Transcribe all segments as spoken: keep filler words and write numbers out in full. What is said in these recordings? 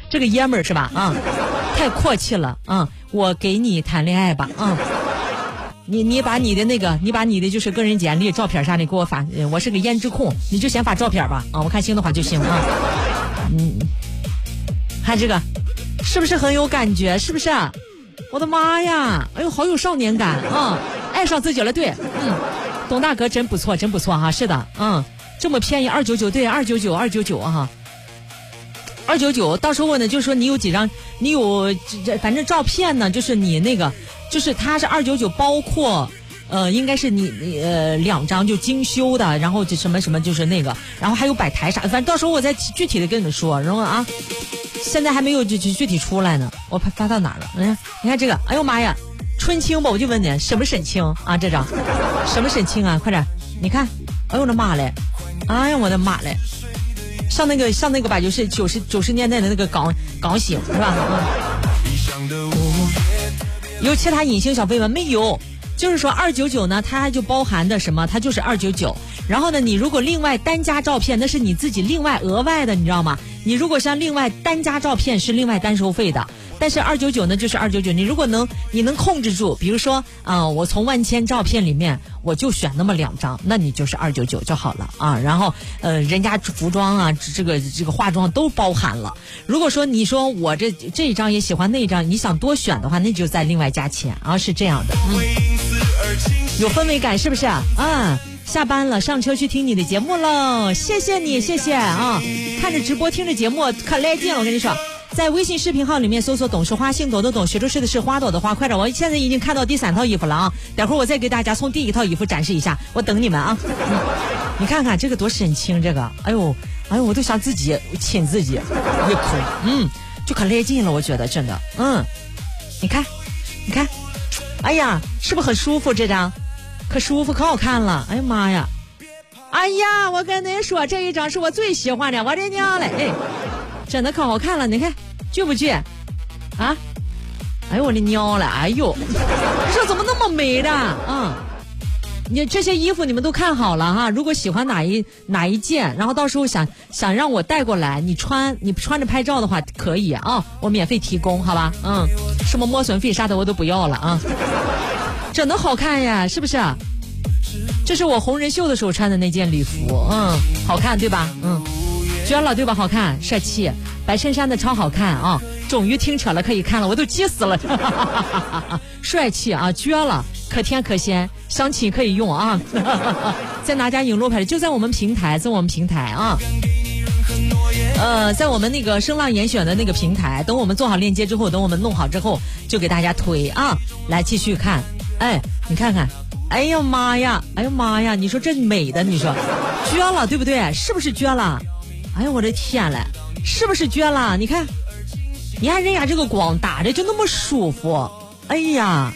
这个爷们儿是吧？啊，太阔气了啊！我给你谈恋爱吧啊！你你把你的那个，你把你的就是个人简历、照片啥的给我发，我是个胭脂控，你就先发照片吧啊！我看行的话就行啊。嗯，看这个，是不是很有感觉？是不是？我的妈呀！哎呦，好有少年感啊！爱上自己了，对，嗯，董大哥真不错，真不错哈、啊！是的，嗯，这么便宜，二九九，对，二九九，二九九哈。二九九，到时候呢，就说你有几张，你有这反正照片呢，就是你那个，就是它是二九九，包括呃，应该是你呃两张就精修的，然后就什么什么就是那个，然后还有摆台啥，反正到时候我再具体的跟你们说，然后啊，现在还没有具具体出来呢，我发发到哪儿了？嗯，你看这个，哎呦妈呀，春青吧，我就问你，什么沈清啊？这张什么沈清啊？快点，你看，哎呦我的妈嘞，哎呀我的妈嘞！像那个像那个吧，就是九十九十年代的那个港港星是吧？嗯、有其他隐形小费吗？没有，就是说二九九呢，它就包含的什么？它就是二九九。然后呢，你如果另外单加照片，那是你自己另外额外的，你知道吗？你如果像另外单加照片是另外单收费的。但是二九九呢就是二九九，你如果能你能控制住，比如说啊、呃，我从万千照片里面我就选那么两张，那你就是二九九就好了啊。然后呃，人家服装啊，这个这个化妆都包含了。如果说你说我这这一张也喜欢那一张，你想多选的话，那就再另外加钱啊，是这样的。嗯，有氛围感是不是啊？啊，下班了，上车去听你的节目喽，谢谢你，谢谢啊！看着直播听着节目可来劲了，我跟你说。在微信视频号里面搜索董事花，姓董的董，学出是的是花朵的花，快点！我现在已经看到第三套衣服了啊，待会儿我再给大家从第一套衣服展示一下，我等你们啊！嗯、你看看这个多神清，这个，哎呦，哎呦，我都想自己亲自己一口，嗯，就可来劲了，我觉得真的，嗯，你看，你看，哎呀，是不是很舒服？这张可舒服，可好看了，哎呀妈呀，哎呀，我跟您说，这一张是我最喜欢的，我的娘嘞，哎，真的可好看了，你看。倔不倔啊？哎呦我的娘了！哎呦，你说怎么那么美的啊？嗯，你这些衣服你们都看好了哈。如果喜欢哪一哪一件，然后到时候想想让我带过来，你穿你穿着拍照的话可以啊，我免费提供，好吧？嗯，什么磨损费啥的我都不要了啊。真的好看呀，是不是？这是我红人秀的时候穿的那件礼服，嗯，好看对吧？嗯。绝了对吧？好看，帅气，白衬衫的超好看啊！终于听扯了，可以看了，我都急死了。帅气啊，绝了，可甜可鲜，相亲可以用啊！在哪家影楼拍的？就在我们平台，在我们平台啊。呃，在我们那个声浪严选的那个平台，等我们做好链接之后，等我们弄好之后，就给大家推啊！来继续看，哎，你看看。哎呀妈呀，哎呀妈呀！你说这美的，你说绝了，对不对？是不是绝了？哎呦我的天嘞，是不是绝了？你看，你看人家这个光打着就那么舒服，哎呀！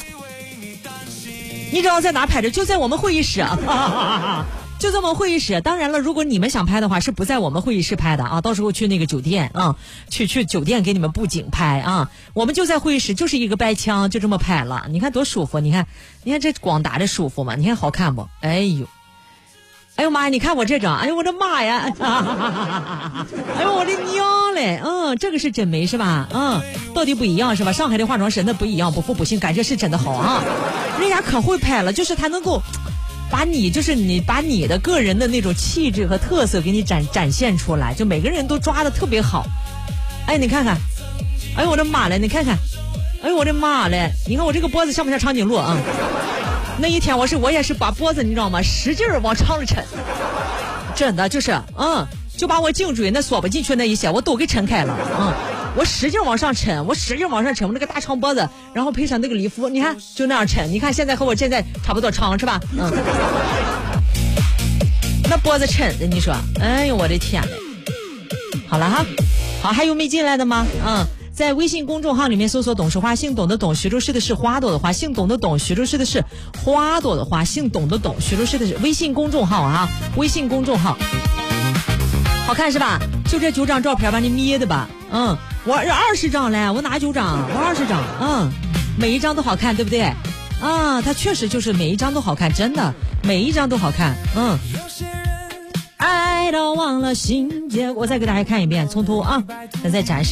你知道在哪拍的？就在我们会议室，就在我们会议室。当然了，如果你们想拍的话，是不在我们会议室拍的啊，到时候去那个酒店啊，去去酒店给你们布景拍啊。我们就在会议室，就是一个白墙，就这么拍了。你看多舒服！你看，你看这光打着舒服吗？你看好看不？哎呦！哎呦妈呀！你看我这张，哎呦我的妈呀！哎呦我的娘嘞！嗯，这个是真美是吧？嗯，到底不一样是吧？上海的化妆师那不一样，不服不信，感觉是真的好啊！人家可会拍了，就是他能够把你，就是你把你的个人的那种气质和特色给你展展现出来，就每个人都抓得特别好。哎，你看看，哎呦我的妈嘞！你看看，哎呦我的妈嘞！你看我这个脖子像不像长颈鹿啊？那一天我是我也是把脖子你知道吗，使劲往长了抻，真的就是嗯，就把我颈椎那缩不进去那一些我都给抻开了，嗯，我使劲往上抻，我使劲往上抻，我那个大长脖子，然后配上那个礼服，你看就那样抻，你看现在和我现在差不多长是吧？嗯，那脖子抻的你说，哎呦我的天嘞！好了哈，好，还有没进来的吗？嗯。在微信公众号里面搜索董事花，姓董的董，徐州市的是花朵的花，姓董的董，徐州市的是花朵的花，姓董的董，徐州市的是微信公众号啊，微信公众号，好看是吧？就这九张照片把你迷的吧，嗯，我二十张嘞，我拿九张，我二十张，嗯，每一张都好看，对不对？啊，它确实就是每一张都好看，真的，每一张都好看，嗯。爱到忘了心结，我再给大家看一遍，从头啊，再再展示。